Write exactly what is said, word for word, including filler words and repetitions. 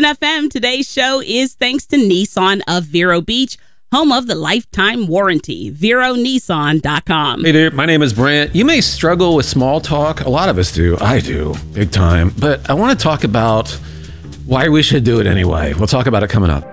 Listen F M. Today's show is thanks to Nissan of Vero Beach, home of the lifetime warranty. Vero Nissan dot com. Hey there, my name is Brent. You may struggle with small talk. A lot of us do. I do, big time. But I want to talk about why we should do it anyway. We'll talk about it coming up.